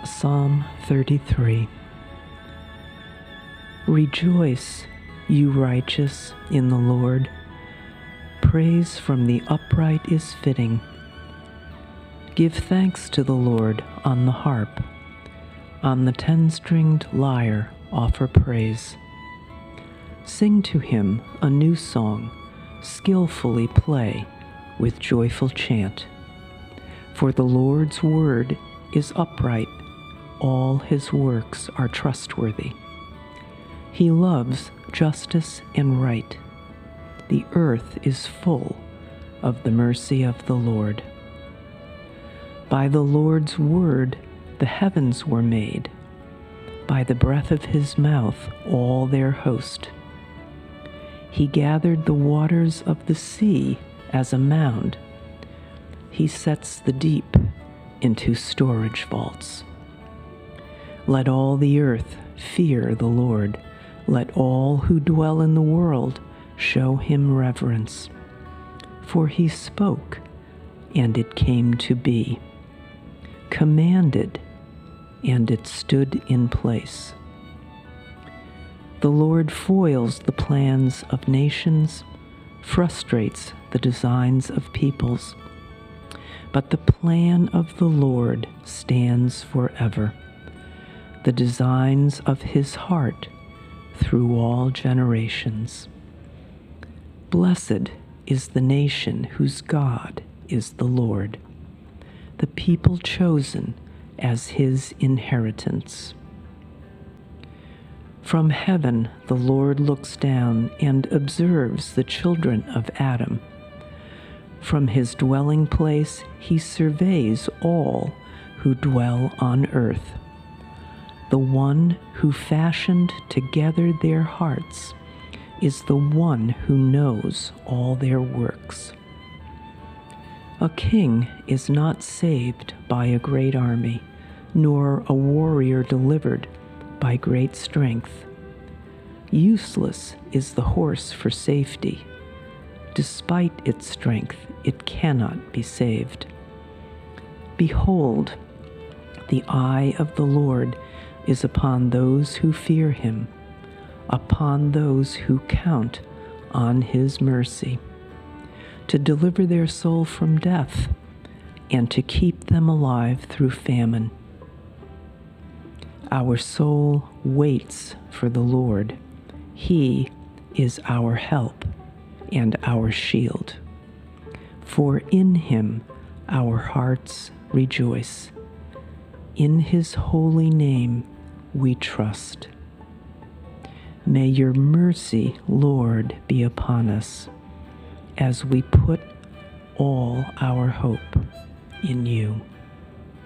Psalm 33. Rejoice, you righteous, in the Lord. Praise from the upright is fitting. Give thanks to the Lord on the harp. On the 10-stringed lyre offer praise. Sing to him a new song, skillfully play with joyful chant. For the Lord's word is upright, all his works are trustworthy. He loves justice and right. The earth is full of the mercy of the Lord. By the Lord's word the heavens were made, by the breath of his mouth all their host. He gathered the waters of the sea as a mound. He sets the deep into storage vaults. Let all the earth fear the Lord. Let all who dwell in the world show him reverence. For he spoke, and it came to be, commanded, and it stood in place. The Lord foils the plans of nations, frustrates the designs of peoples. But the plan of the Lord stands forever, the designs of his heart through all generations. Blessed is the nation whose God is the Lord, the people chosen as his inheritance. From heaven the Lord looks down and observes the children of Adam. From his dwelling place he surveys all who dwell on earth. The one who fashioned together their hearts is the one who knows all their works. A king is not saved by a great army, nor a warrior delivered by great strength. Useless is the horse for safety. Despite its strength, it cannot be saved. Behold, the eye of the Lord is upon those who fear him, upon those who count on his mercy, to deliver their soul from death and to keep them alive through famine. Our soul waits for the Lord. He is our help and our shield. For in him our hearts rejoice. In his holy name we trust. May your mercy, Lord, be upon us as we put all our hope in you.